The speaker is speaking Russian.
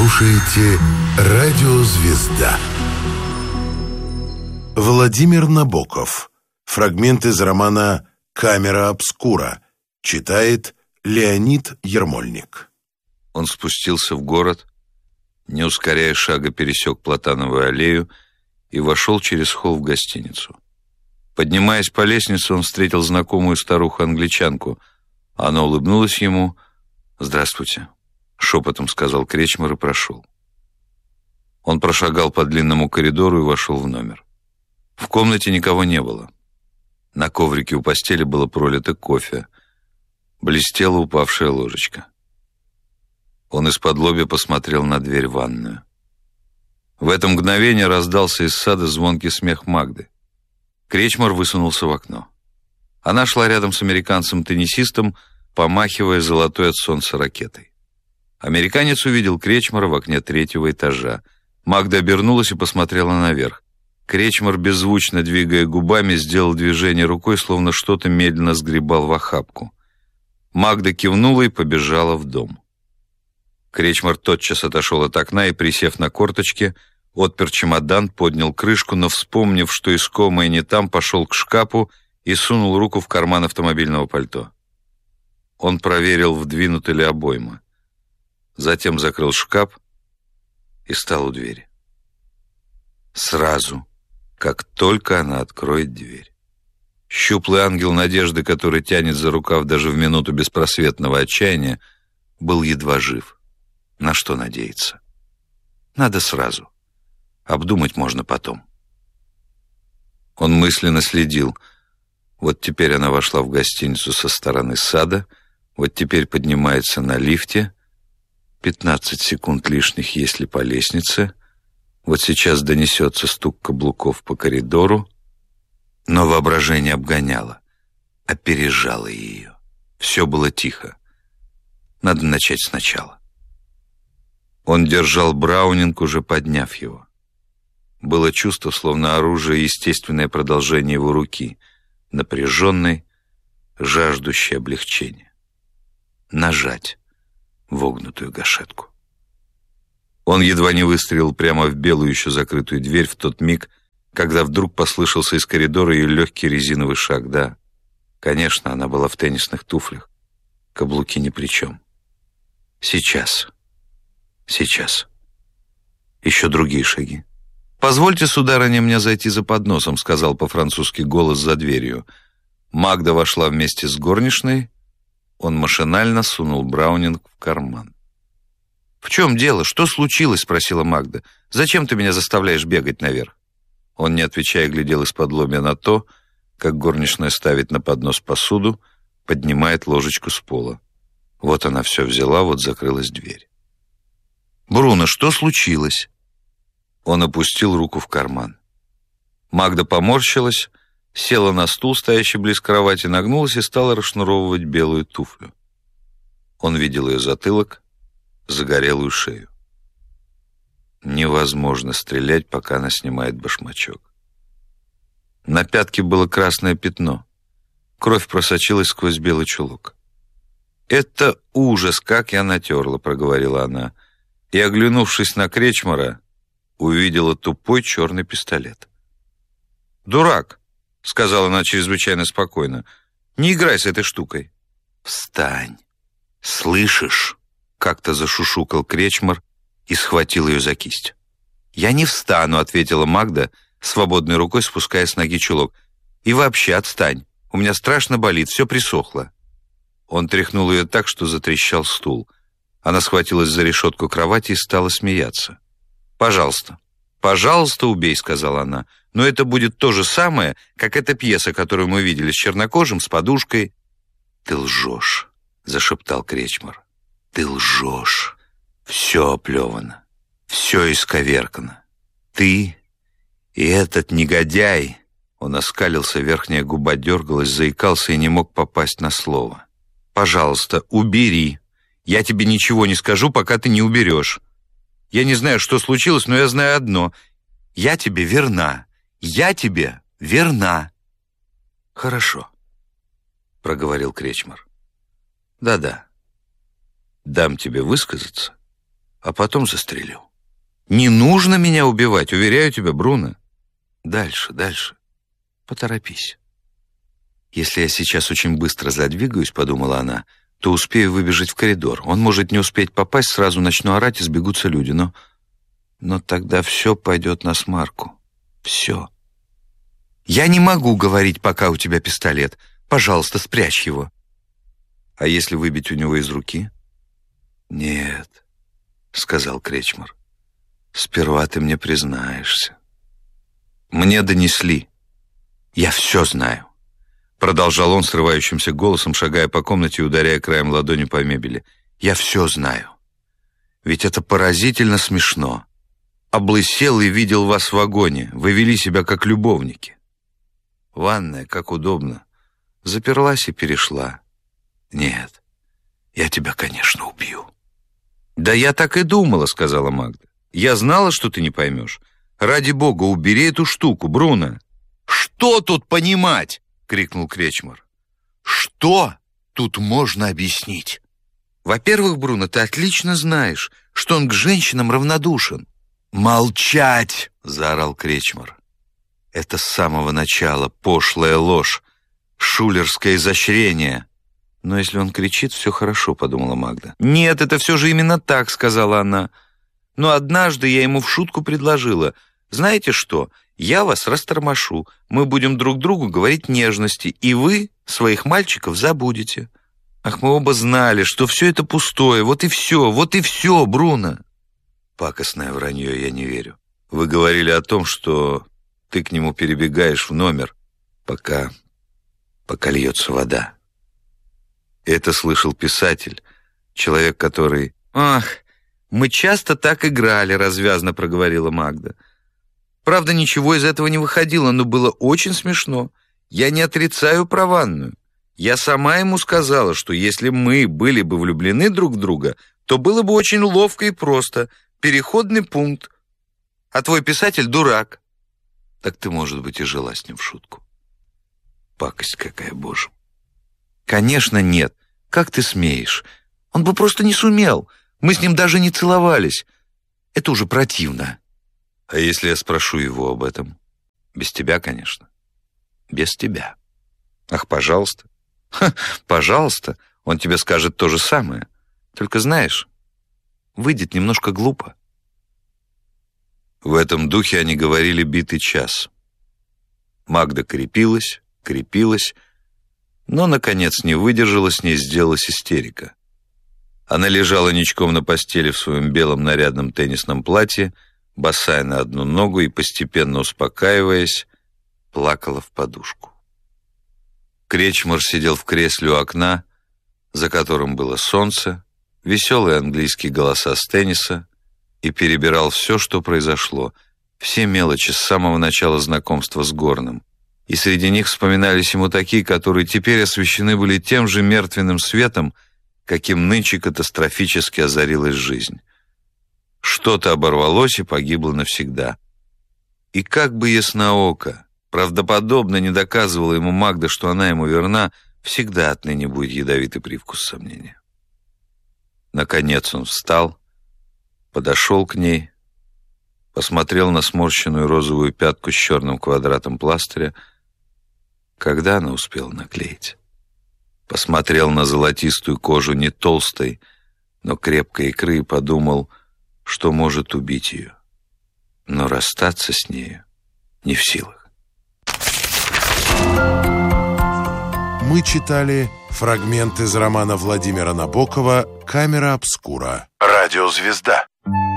слушаете «Радио Звезда». Владимир Набоков. Фрагмент из романа «Камера обскура». Читает Леонид Ермольник. Он спустился в город, не ускоряя шага, пересек Платановую аллею и вошел через холл в гостиницу. Поднимаясь по лестнице, он встретил знакомую старуху-англичанку. Она улыбнулась ему. «Здравствуйте», — шепотом сказал Кречмар и прошел. Он прошагал по длинному коридору и вошел в номер. В комнате никого не было. На коврике у постели было пролито кофе. Блестела упавшая ложечка. Он исподлобья посмотрел на дверь в ванную. В это мгновение раздался из сада звонкий смех Магды. Кречмар высунулся в окно. Она шла рядом с американцем-теннисистом, помахивая золотой от солнца ракетой. Американец увидел Кречмара в окне 3-го этажа. Магда обернулась и посмотрела наверх. Кречмар, беззвучно двигая губами, сделал движение рукой, словно что-то медленно сгребал в охапку. Магда кивнула и побежала в дом. Кречмар тотчас отошел от окна и, присев на корточки, отпер чемодан, поднял крышку, но, вспомнив, что искомое не там, пошел к шкафу и сунул руку в карман автомобильного пальто. Он проверил, вдвинуты ли обоймы. Затем закрыл шкаф и стал у двери. Сразу, как только она откроет дверь. Щуплый ангел надежды, который тянет за рукав даже в минуту беспросветного отчаяния, был едва жив. На что надеяться? Надо сразу. Обдумать можно потом. Он мысленно следил. Вот теперь она вошла в гостиницу со стороны сада, вот теперь поднимается на лифте. 15 секунд лишних, если по лестнице. Вот сейчас донесется стук каблуков по коридору. Но воображение обгоняло, опережало ее. Все было тихо. Надо начать сначала. Он держал Браунинг, уже подняв его. Было чувство, словно оружие, естественное продолжение его руки, напряженной, жаждущей облегчения. Нажать вогнутую гашетку. Он едва не выстрелил прямо в белую еще закрытую дверь в тот миг, когда вдруг послышался из коридора ее легкий резиновый шаг. Да, конечно, она была в теннисных туфлях. Каблуки ни при чем. Сейчас. Еще другие шаги. «Позвольте, сударыня, мне зайти за подносом», — сказал по-французски голос за дверью. Магда вошла вместе с горничной. Он машинально сунул Браунинг в карман. «В чем дело? Что случилось?» — спросила Магда. «Зачем ты меня заставляешь бегать наверх?» Он, не отвечая, глядел из-подлобья на то, как горничная ставит на поднос посуду, поднимает ложечку с пола. Вот она все взяла, вот закрылась дверь. «Бруно, что случилось?» Он опустил руку в карман. Магда поморщилась, села на стул, стоящий близ кровати, нагнулась и стала расшнуровывать белую туфлю. Он видел ее затылок, загорелую шею. Невозможно стрелять, пока она снимает башмачок. На пятке было красное пятно. Кровь просочилась сквозь белый чулок. «Это ужас, как я натерла», — проговорила она. И, оглянувшись на Кречмара, увидела тупой черный пистолет. «Дурак», — сказала она чрезвычайно спокойно, — «не играй с этой штукой». «Встань! Слышишь?» — как-то зашушукал Кречмар и схватил ее за кисть. «Я не встану», — ответила Магда, свободной рукой спуская с ноги чулок. «И вообще отстань, у меня страшно болит, все присохло». Он тряхнул ее так, что затрещал стул. Она схватилась за решетку кровати и стала смеяться. «Пожалуйста, пожалуйста, убей», — сказала она. «Но это будет то же самое, как эта пьеса, которую мы видели с чернокожим, с подушкой». «Ты лжешь», — зашептал Кречмар. «Ты лжешь. Все оплевано, все исковеркано. Ты и этот негодяй». Он оскалился, верхняя губа дергалась, заикался и не мог попасть на слово. «Пожалуйста, убери. Я тебе ничего не скажу, пока ты не уберешь. Я не знаю, что случилось, но я знаю одно. Я тебе верна. Я тебе верна». «Хорошо», — проговорил Кречмар. «Да-да. Дам тебе высказаться, а потом застрелю. Не нужно меня убивать, уверяю тебя, Бруно. Дальше. Поторопись. Если я сейчас очень быстро задвигаюсь, подумала она, то успею выбежать в коридор. Он может не успеть попасть, сразу начну орать, и сбегутся люди. Но тогда все пойдет насмарку. Все. Я не могу говорить, пока у тебя пистолет. Пожалуйста, спрячь его. А если выбить у него из руки? Нет, сказал Кречмар. Сперва ты мне признаешься. Мне донесли. Я все знаю. Продолжал он срывающимся голосом, шагая по комнате и ударяя краем ладони по мебели. Я все знаю. Ведь это поразительно смешно. Облысел и видел вас в вагоне. Вы вели себя как любовники. Ванная, как удобно. Заперлась и перешла. Нет, я тебя, конечно, убью. Да я так и думала, сказала Магда. Я знала, что ты не поймешь. Ради бога, убери эту штуку, Бруно. Что тут понимать? Крикнул Кречмар. Что тут можно объяснить? Во-первых, Бруно, ты отлично знаешь, что он к женщинам равнодушен. Молчать! Заорал Кречмар. Это с самого начала пошлая ложь, шулерское изощрение. Но если он кричит, все хорошо, подумала Магда. Нет, это все же именно так, сказала она. Но однажды я ему в шутку предложила. Знаете что? Я вас растормошу. Мы будем друг другу говорить нежности, и вы своих мальчиков забудете. Ах, мы оба знали, что все это пустое. Вот и все, Бруно. Пакостное вранье, я не верю. Вы говорили о том, что ты к нему перебегаешь в номер, пока льется вода. Это слышал писатель, человек, который... Ах, мы часто так играли, развязно проговорила Магда. Правда, ничего из этого не выходило, но было очень смешно. Я не отрицаю про ванную. Я сама ему сказала, что если мы были бы влюблены друг в друга, то было бы очень ловко и просто. Переходный пункт. А твой писатель дурак. Так ты, может быть, и жила с ним в шутку. Пакость какая, боже. Конечно, нет. Как ты смеешь? Он бы просто не сумел. Мы с ним даже не целовались. Это уже противно. А если я спрошу его об этом? Без тебя, конечно. Без тебя. Ах, пожалуйста. Пожалуйста. Он тебе скажет то же самое. Только знаешь, выйдет немножко глупо. В этом духе они говорили битый час. Магда крепилась, но, наконец, не выдержала, с ней сделалась истерика. Она лежала ничком на постели в своем белом нарядном теннисном платье, босая на одну ногу и, постепенно успокаиваясь, плакала в подушку. Кречмар сидел в кресле у окна, за которым было солнце, веселые английские голоса с тенниса, и перебирал все, что произошло, все мелочи с самого начала знакомства с Горным. И среди них вспоминались ему такие, которые теперь освещены были тем же мертвенным светом, каким нынче катастрофически озарилась жизнь. Что-то оборвалось и погибло навсегда. И как бы ясноокая, правдоподобно не доказывала ему Магда, что она ему верна, всегда отныне будет ядовитый привкус сомнения. Наконец он встал, подошел к ней, посмотрел на сморщенную розовую пятку с черным квадратом пластыря, когда она успела наклеить. Посмотрел на золотистую кожу не толстой, но крепкой икры и подумал, что может убить ее, но расстаться с нею не в силах. Мы читали фрагмент из романа Владимира Набокова «Камера обскура». Радиозвезда.